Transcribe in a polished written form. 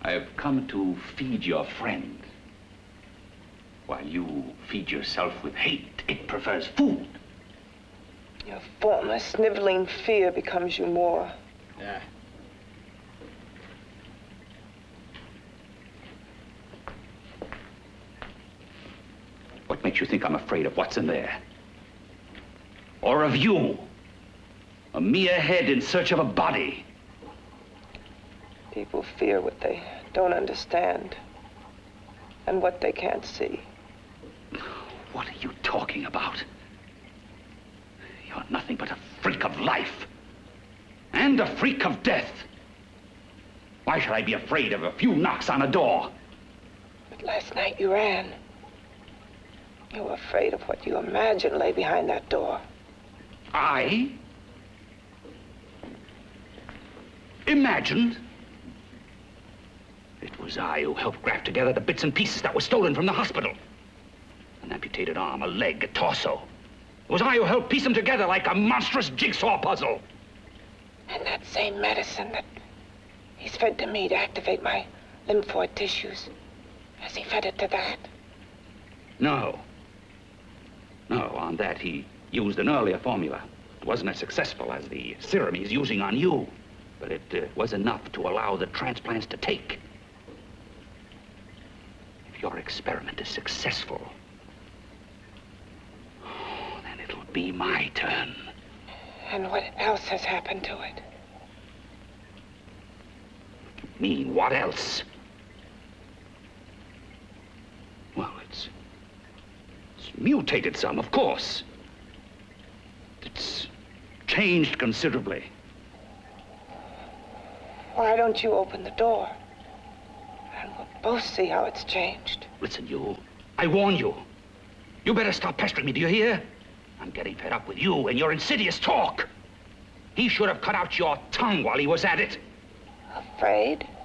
I have come to feed your friend. While you feed yourself with hate, it prefers food. Your former sniveling fear becomes you more. Yeah. What makes you think I'm afraid of what's in there? Or of you? A mere head in search of a body. People fear what they don't understand and what they can't see. What are you talking about? You're nothing but a freak of life. And a freak of death. Why should I be afraid of a few knocks on a door? But last night you ran. You were afraid of what you imagined lay behind that door. I? Imagined? It was I who helped graft together the bits and pieces that were stolen from the hospital. An amputated arm, a leg, a torso. It was I who helped piece them together like a monstrous jigsaw puzzle. And that same medicine that he's fed to me to activate my lymphoid tissues, has he fed it to that? No. No, on that he used an earlier formula. It wasn't as successful as the serum he's using on you, but it was enough to allow the transplants to take. If your experiment is successful, then it'll be my turn. And what else has happened to it? You mean, what else? Well, it's mutated some, of course. It's changed considerably. Why don't you open the door? And we'll both see how it's changed. Listen, you. I warn you. You better stop pestering me, do you hear? I'm getting fed up with you and your insidious talk. He should have cut out your tongue while he was at it. Afraid?